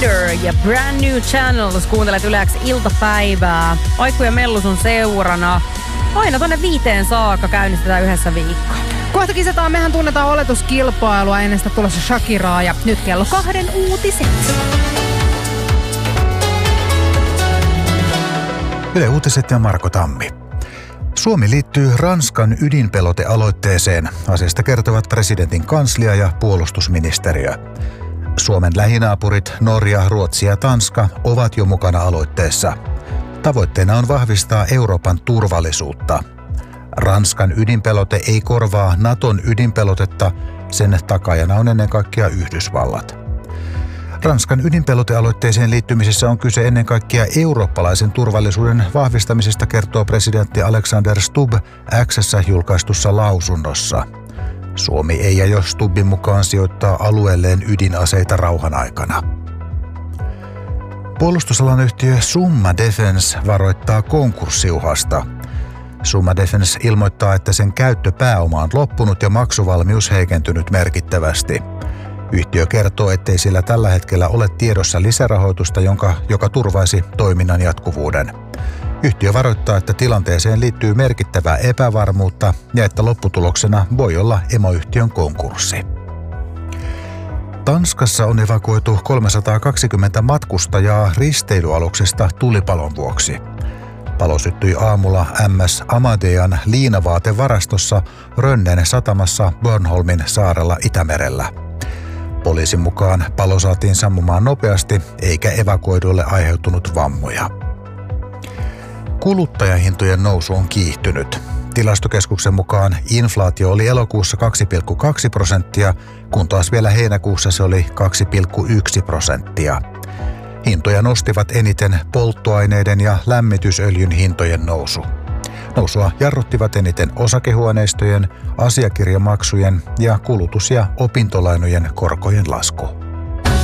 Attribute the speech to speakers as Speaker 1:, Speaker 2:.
Speaker 1: Leader ja Brand New Channels. Kuuntelet Yle X iltapäivää. Aikku ja Mellu sun seurana. Aina tonne 5 saakka käynnistetään yhdessä viikkoa.
Speaker 2: Kohta kisataan, mehän tunnetaan oletuskilpailua, ennen sitä tulossa Shakiraa ja nyt kello 2 uutiset.
Speaker 3: Yle Uutiset ja Marko Tammi. Suomi liittyy Ranskan ydinpelotealoitteeseen. Asiasta kertovat presidentin kanslia ja puolustusministeriö. Suomen lähinaapurit Norja, Ruotsi ja Tanska ovat jo mukana aloitteessa. Tavoitteena on vahvistaa Euroopan turvallisuutta. Ranskan ydinpelote ei korvaa Naton ydinpelotetta, sen takajana on ennen kaikkea Yhdysvallat. Ranskan ydinpelotealoitteeseen liittymisessä on kyse ennen kaikkea eurooppalaisen turvallisuuden vahvistamisesta, kertoo presidentti Alexander Stubb X:ssä julkaistussa lausunnossa. Suomi ei aio Stubbin mukaan sijoittaa alueelleen ydinaseita rauhan aikana. Puolustusalan yhtiö Summa Defence varoittaa konkurssiuhasta. Summa Defence ilmoittaa, että sen käyttöpääoma on loppunut ja maksuvalmius heikentynyt merkittävästi. Yhtiö kertoo, ettei sillä tällä hetkellä ole tiedossa lisärahoitusta, joka turvaisi toiminnan jatkuvuuden. Yhtiö varoittaa, että tilanteeseen liittyy merkittävää epävarmuutta ja että lopputuloksena voi olla emoyhtiön konkurssi. Tanskassa on evakuoitu 320 matkustajaa risteilyaluksesta tulipalon vuoksi. Palo syttyi aamulla MS Amadean liinavaatevarastossa Rönnen satamassa Bornholmin saarella Itämerellä. Poliisin mukaan palo saatiin sammumaan nopeasti eikä evakuoiduille aiheutunut vammoja. Kuluttajahintojen nousu on kiihtynyt. Tilastokeskuksen mukaan inflaatio oli elokuussa 2,2%, kun taas vielä heinäkuussa se oli 2,1%. Hintoja nostivat eniten polttoaineiden ja lämmitysöljyn hintojen nousu. Nousua jarruttivat eniten osakehuoneistojen, asiakirjamaksujen ja kulutus- ja opintolainojen korkojen lasku.